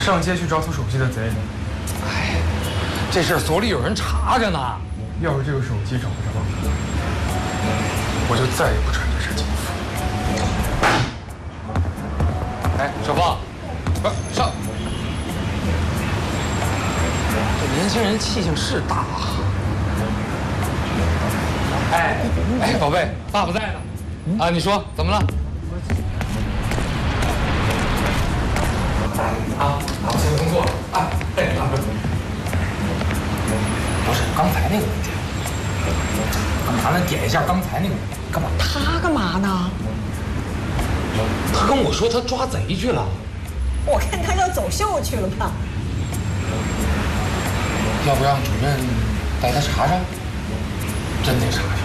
上街去找偷手机的贼。 哎，这事儿所里有人查着呢。 要是这个手机找不着，我就再也不穿这身警服。 哎，小凤，不是上。这年轻人气性是大啊。哎，宝贝，爸爸在呢。啊，你说怎么了？啊，我现在工作了。哎，不是刚才那个文件，干嘛呢？点一下刚才那个干嘛？ 他干嘛呢？ 他跟我说他抓贼去了。 我看他要走秀去了吧？ 要不让主任带他查查？真得查查。